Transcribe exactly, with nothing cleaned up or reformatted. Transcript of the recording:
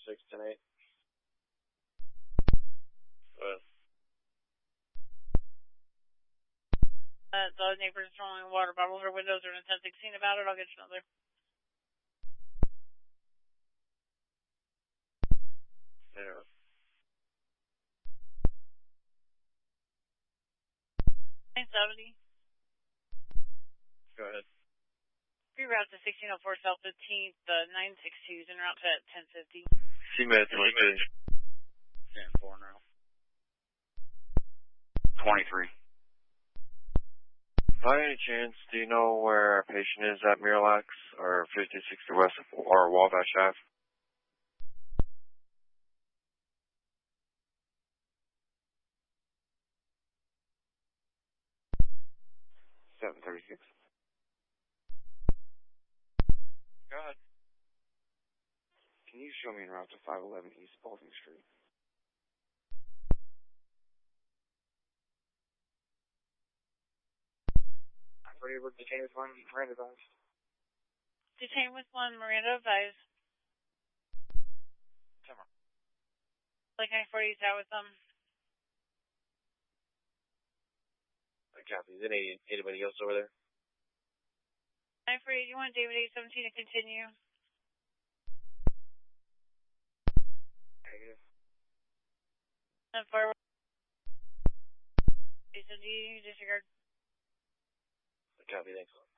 six ten eight. What? Uh, the neighbor's throwing water bottles or windows or in a ten sixteen about it. I'll get you another. Yeah. nine seventy. Go ahead. Reroute to sixteen oh four South fifteenth, the nine six two is en route to ten fifty. C-Med twenty-three. ten four now. twenty-three. By any chance, do you know where our patient is at Miralax or fifty sixty West or Wabash Ave? seven thirty-six. Go ahead. Can you show me en route to five eleven East Baldwin Street? I'm pretty able to detain with one Miranda advised. Detain with one Miranda advised. Timber. Like nine forty is out with them. I copy. Is any, anybody else over there? nine forty, you want David eight seventeen to continue? Negative. And forward. eight seventy, disregard. I copy. Thanks.